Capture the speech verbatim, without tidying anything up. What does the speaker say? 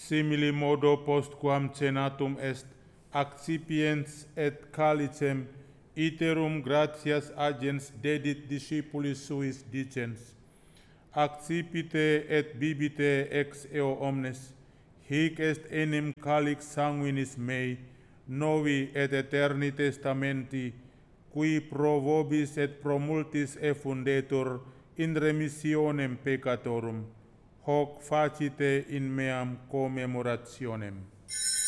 Simili modo postquam cenatum est, accipiens et calicem, iterum gratias agens dedit discipulis suis dicens, accipite et bibite ex eo omnes, hic est enim calix sanguinis mei, novi et eterni testamenti, qui pro vobis et pro multis effundetur in remissionem peccatorum, hoc facite in meam commemorationem.